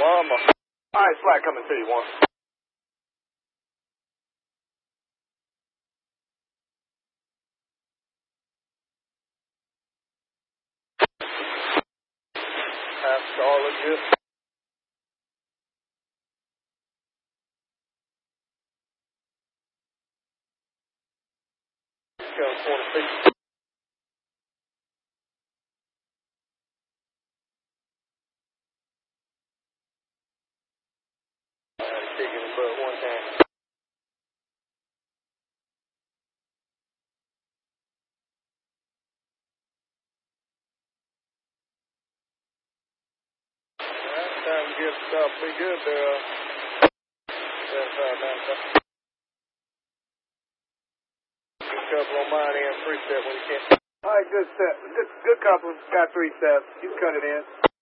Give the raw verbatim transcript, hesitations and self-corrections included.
One more. All right, flat coming to you, one. Half star, look good. Come twenty feet. Kicking the butt one time. Alright, time to get stuff. Be good there. seventy-five, ninety-five. Good couple on mine in. Three step when you can. Alright, good step. Good, good couple. Got three steps. You cut it in.